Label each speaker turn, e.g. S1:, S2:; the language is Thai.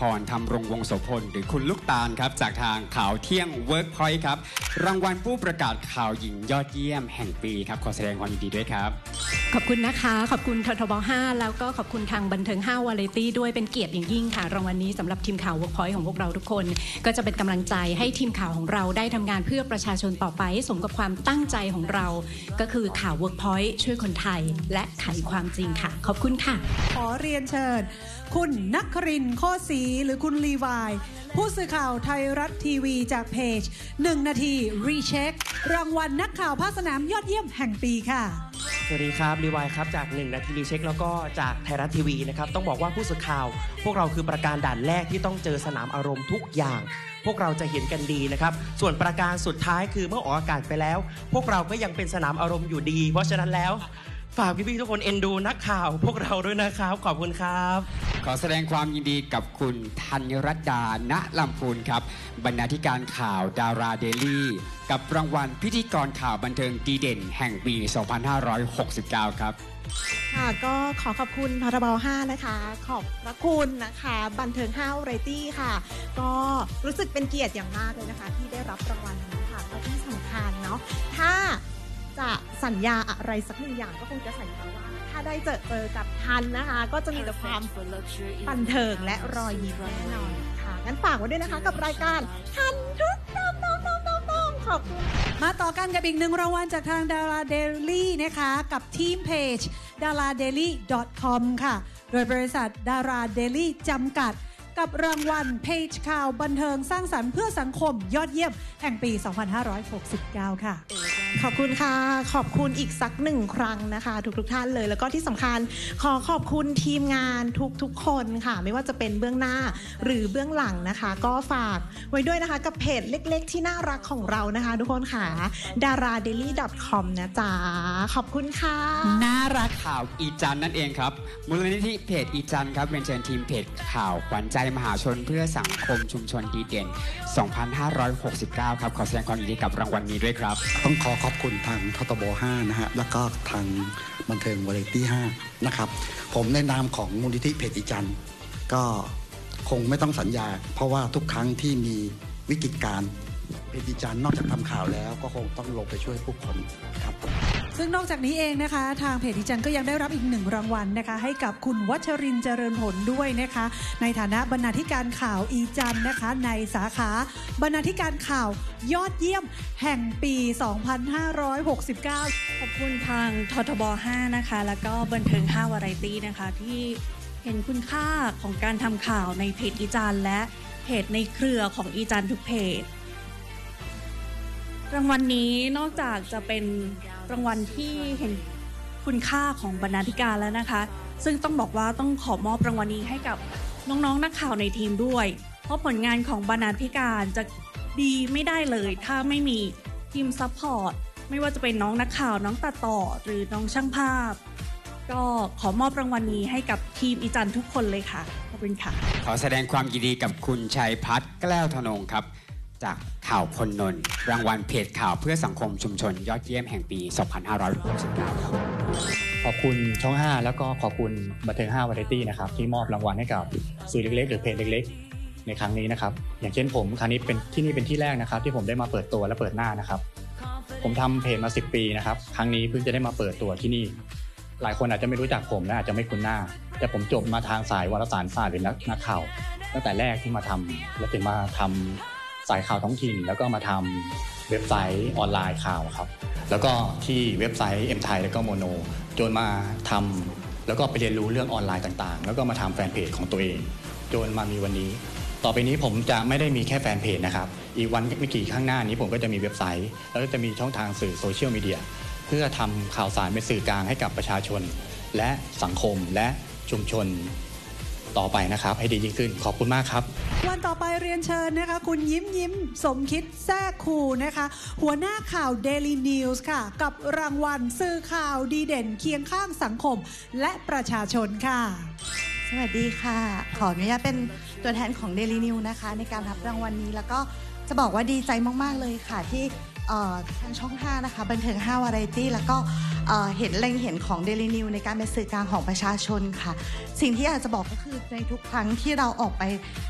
S1: รธรรมรงวงศ์โสพลหรือคุณลูกตาลครับจากทางข่าวเที่ยง Workpoint ครับรางวัลผู้ประกาศข่าวหญิงยอดเยี่ยมแห่งปีครับขอแสดงความยินดีด้วยครับ
S2: ขอบคุณนะคะขอบคุณททบ 5แล้วก็ขอบคุณทางบันเทิง5 วาไรตี้ด้วยเป็นเกียรติอย่างยิ่งค่ะรางวัลนี้สำหรับทีมข่าว Workpoint ของพวกเราทุกคนก็จะเป็นกำลังใจให้ทีมข่าวของเราได้ทำงานเพื่อประชาชนต่อไปสมกับความตั้งใจของเราก็คือข่าว Workpoint ช่วยคนไทยและไขความจริงค่ะขอบคุณค่ะ
S3: ขอเรียนเชิญคุณนักครินทร์โคศรีหรือคุณลีวายผู้สื่อข่าวไทยรัฐทีวีจากเพจ1 นาทีรีเช็ครางวัลนักข่าวภาคสนามยอดเยี่ยมแห่งปีค่ะ
S4: สวัสดีครับรีวายครับจาก1 นาทีรีเช็คแล้วก็จากไทยรัฐทีวีนะครับต้องบอกว่าผู้สื่อข่าวพวกเราคือประการด่านแรกที่ต้องเจอสนามอารมณ์ทุกอย่างพวกเราจะเห็นกันดีนะครับส่วนประการสุดท้ายคือเมื่อออกอากาศไปแล้วพวกเราก็ยังเป็นสนามอารมณ์อยู่ดีเพราะฉะนั้นแล้วฝากพี่ๆทุกคนเอ็นดูนักข่าวพวกเราด้วยนะครับขอบคุณครับ
S1: ขอแสดงความยินดีกับคุณธัญรัตดา ณ ลำพูนครับบรรณาธิการข่าวดาราเดลี่กับรางวัลพิธีกรข่าวบันเทิงดีเด่นแห่งปี 2569 ครับ
S5: ค่ะก็ขอบคุณททบ 5นะคะขอบพระคุณนะคะบันเทิง5 วาไรตี้ค่ะก็รู้สึกเป็นเกียรติอย่างมากเลยนะคะที่ได้รับรางวัลนี้ค่ะและที่สำคัญเนาะถ้าจะสัญญาอะไรสักหนึ่งอย่างก็คงจะสัญญาว่าถ้าได้เจอกับทันนะคะก็จะมีแต่ความบันเทิงและรอยยิ้มแน่นอนค่ะงั้นฝากไว้ด้วยนะคะกับรายการทันทุกน้องขอบคุณ
S3: มาต่อกันกับอีกหนึ่งรางวัลจากทางดาราเดลี่นะคะกับทีมเพจ daradaily.com ค่ะโดยบริษัทดาราเดลี่จำกัดกับรางวัลเพจข่าวบันเทิงสร้างสรรค์เพื่อสังคมยอดเยี่ยมแห่งปี 2569 ค่ะ
S5: ขอบคุณค่ะขอบคุณอีกสักหนึ่งครั้งนะคะทุกท่านเลยแล้วก็ที่สำคัญขอบคุณทีมงานทุกคนค่ะไม่ว่าจะเป็นเบื้องหน้าหรือเบื้องหลังนะคะก็ฝากไว้ด้วยนะคะกับเพจเล็กๆที่น่ารักของเรานะคะทุกคนค่ะ daradaily.com นะจ๊ะขอบคุณค่ะ
S3: น่ารัก
S1: ข่าวอีจันนั่นเองครับมูลนิธิเพจอีจันครับเป็นเชิญทีมเพจข่าวขวัญใจมหาชนเพื่อสังคมชุมชนดีเด่น 2569 ครับขอแสดงความยินดีกับรางวัลนี้ด้วยครับ
S6: ต้องขอบคุณทางททบ 5 นะฮะแล้วก็ทางบันเทิงวาไรตี้ 5 นะครับผมในนามของมูลนิธิเพจอีจันก็คงไม่ต้องสัญญาเพราะว่าทุกครั้งที่มีวิกฤตการณ์เพจอีจันนอกจากทำข่าวแล้วก็คงต้องลงไปช่วยผู้คนครับ
S3: ซึ่งนอกจากนี้เองนะคะทางเพจอีจันก็ยังได้รับอีกหนึ่งรางวัลนะคะให้กับคุณวัชรินทร์เจริญผลด้วยนะคะในฐานะบรรณาธิการข่าวอีจันนะคะในสาขาบรรณาธิการข่าวยอดเยี่ยมแห่งปี 2569
S2: ขอบคุณทางททบ 5 นะคะแล้วก็บันเทิง5 วาไรตี้นะคะที่เห็นคุณค่าของการทำข่าวในเพจอีจันและเพจในเครือของอีจันทุกเพจรางวัลนี้นอกจากจะเป็นรางวัลที่เห็นคุณค่าของบรรณาธิการแล้วนะคะซึ่งต้องบอกว่าต้องขอมอบรางวัลนี้ให้กับน้องๆนักข่าวในทีมด้วยเพราะผลงานของบรรณาธิการจะดีไม่ได้เลยถ้าไม่มีทีมซัพพอร์ตไม่ว่าจะเป็นน้องนักข่าวน้องตัดต่อหรือน้องช่างภาพก็ขอมอบรางวัลนี้ให้กับทีมอีจันทุกคนเลยค่ะขอบคุณค่ะ
S1: ขอแสดงความยินดีกับคุณชัยพัฒน์แก้วธนงครับจากข่าวพลนนท์รางวัลเพจข่าวเพื่อสังคมชุมชนยอดเยี่ยมแห่งปี 2569
S7: ขอบคุณช่อง 5 แล้วก็ขอบคุณบันเทิง5 วาไรตี้นะครับที่มอบรางวัลให้กับสื่อเล็กๆหรือเพจเล็กๆในครั้งนี้นะครับอย่างเช่นผมครั้งนี้เป็นที่แรกนะครับที่ผมได้มาเปิดตัวและเปิดหน้านะครับผมทำเพจมา10 ปีนะครับครั้งนี้เพิ่งจะได้มาเปิดตัวที่นี่หลายคนอาจจะไม่รู้จักผมและอาจจะไม่คุ้นหน้าแต่ผมจบมาทางสายวารสารศาสตร์หรือนักข่าวตั้งแต่แรกที่มาทำแล้วถึงมาทำสายข่าวท้องถิ่นแล้วก็มาทำเว็บไซต์ออนไลน์ข่าวครับแล้วก็ที่เว็บไซต์ M Thai แล้วก็โมโนจนมาทำแล้วก็ไปเรียนรู้เรื่องออนไลน์ต่างๆแล้วก็มาทำแฟนเพจของตัวเองจนมามีวันนี้ต่อไปนี้ผมจะไม่ได้มีแค่แฟนเพจนะครับอีกวันไม่กี่ข้างหน้านี้ผมก็จะมีเว็บไซต์แล้วก็จะมีช่องทางสื่อโซเชียลมีเดียเพื่อทำข่าวสารเป็นสื่อกลางให้กับประชาชนและสังคมและชุมชนต่อไปนะครับให้ดียิ่งขึ้นขอบคุณมากครับ
S3: วันต่อไปเรียนเชิญนะคะคุณยิ้มสมคิดแท้คูนะคะหัวหน้าข่าว Daily News ค่ะกับรางวัลสื่อข่าวดีเด่นเคียงข้างสังคมและประชาชนค่ะ
S8: สวัสดีค่ะขออนุญาตเป็นตัวแทนของ Daily News นะคะในการรับรางวัลนี้แล้วก็จะบอกว่าดีใจมากๆเลยค่ะที่ทางช่อง 5 นะคะบันเทิง5 วาไรตี้แล้วก็เห็นของ Daily News ในการเป็นสื่อกลางของประชาชนค่ะสิ่งที่อยากจะบอกก็คือในทุกครั้งที่เราออกไป